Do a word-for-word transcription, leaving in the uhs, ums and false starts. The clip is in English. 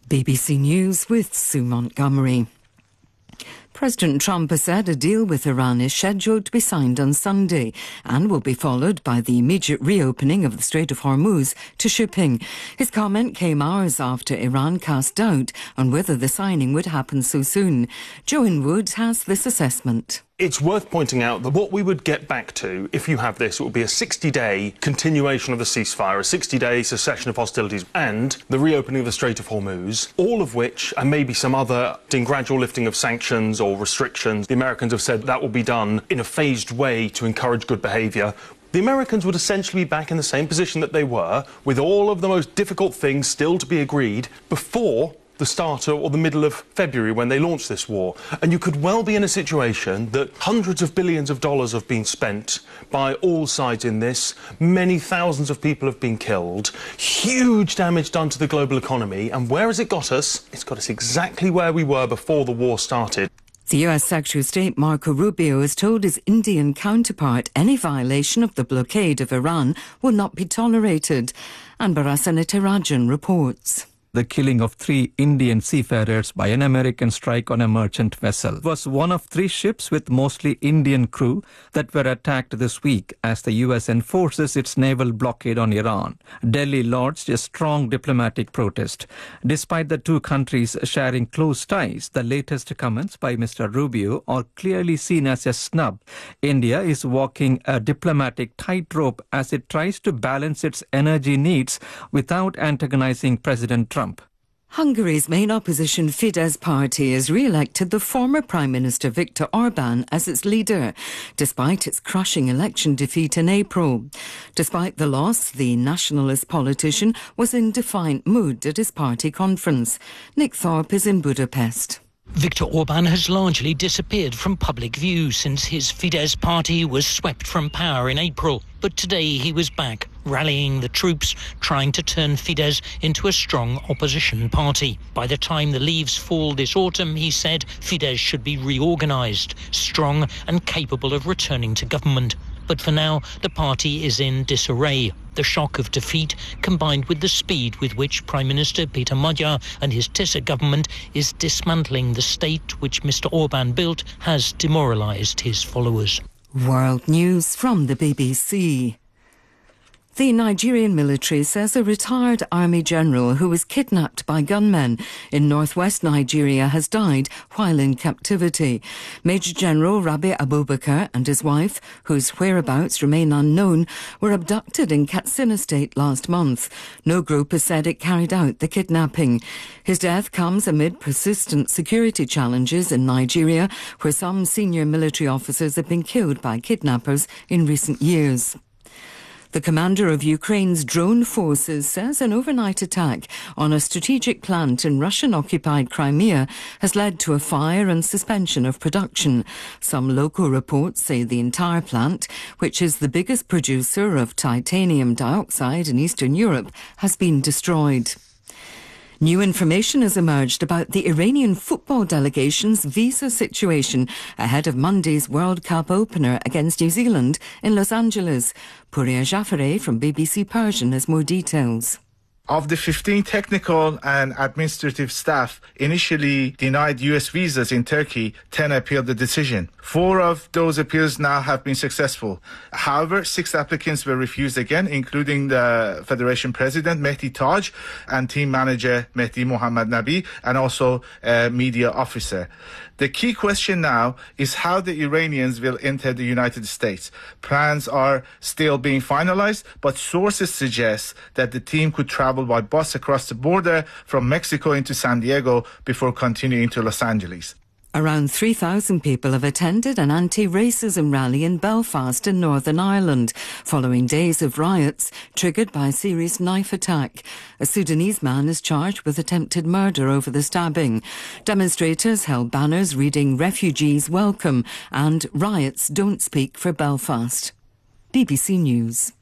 B B C News with Sue Montgomery. President Trump has said a deal with Iran is scheduled to be signed on Sunday and will be followed by the immediate reopening of the Strait of Hormuz to shipping. His comment came hours after Iran cast doubt on whether the signing would happen so soon. Joan Wood has this assessment. It's worth pointing out that what we would get back to, if you have this, it would be a sixty-day continuation of the ceasefire, a sixty-day cessation of hostilities, and the reopening of the Strait of Hormuz, all of which, and maybe some other gradual lifting of sanctions or restrictions. The Americans have said that will be done in a phased way to encourage good behaviour. The Americans would essentially be back in the same position that they were, with all of the most difficult things still to be agreed before the start or the middle of February when they launched this war. And you could well be in a situation that hundreds of billions of dollars have been spent by all sides in this. Many thousands of people have been killed. Huge damage done to the global economy. And where has it got us? It's got us exactly where we were before the war started. The U S Secretary of State Marco Rubio has told his Indian counterpart any violation of the blockade of Iran will not be tolerated. And Barasanitarajan reports. The killing of three Indian seafarers by an American strike on a merchant vessel was one of three ships with mostly Indian crew that were attacked this week as the U S enforces its naval blockade on Iran. Delhi lodged a strong diplomatic protest. Despite the two countries sharing close ties, the latest comments by Mister Rubio are clearly seen as a snub. India is walking a diplomatic tightrope as it tries to balance its energy needs without antagonizing President Trump. Hungary's main opposition Fidesz party has re-elected the former Prime Minister Viktor Orban as its leader, despite its crushing election defeat in April. Despite the loss, the nationalist politician was in defiant mood at his party conference. Nick Thorpe is in Budapest. Viktor Orban has largely disappeared from public view since his Fidesz party was swept from power in April. But today he was back, rallying the troops, trying to turn Fidesz into a strong opposition party. By the time the leaves fall this autumn, he said Fidesz should be reorganised, strong and capable of returning to government. But for now, the party is in disarray. The shock of defeat, combined with the speed with which Prime Minister Peter Magyar and his Tisza government is dismantling the state which Mister Orban built, has demoralised his followers. World News from the B B C. The Nigerian military says a retired army general who was kidnapped by gunmen in northwest Nigeria has died while in captivity. Major General Rabi Abubakar and his wife, whose whereabouts remain unknown, were abducted in Katsina State last month. No group has said it carried out the kidnapping. His death comes amid persistent security challenges in Nigeria, where some senior military officers have been killed by kidnappers in recent years. The commander of Ukraine's drone forces says an overnight attack on a strategic plant in Russian-occupied Crimea has led to a fire and suspension of production. Some local reports say the entire plant, which is the biggest producer of titanium dioxide in Eastern Europe, has been destroyed. New information has emerged about the Iranian football delegation's visa situation ahead of Monday's World Cup opener against New Zealand in Los Angeles. Pouria Jaffareh from B B C Persian has more details. Of the fifteen technical and administrative staff initially denied U S visas in Turkey, ten appealed the decision. Four of those appeals now have been successful. However, six applicants were refused again, including the Federation President Mehdi Taj and team manager Mehdi Mohammad Nabi, and also a media officer. The key question now is how the Iranians will enter the United States. Plans are still being finalized, but sources suggest that the team could travel by bus across the border from Mexico into San Diego before continuing to Los Angeles. Around three thousand people have attended an anti-racism rally in Belfast in Northern Ireland, following days of riots triggered by a serious knife attack. A Sudanese man is charged with attempted murder over the stabbing. Demonstrators held banners reading "Refugees Welcome" and "Riots Don't Speak for Belfast." B B C News.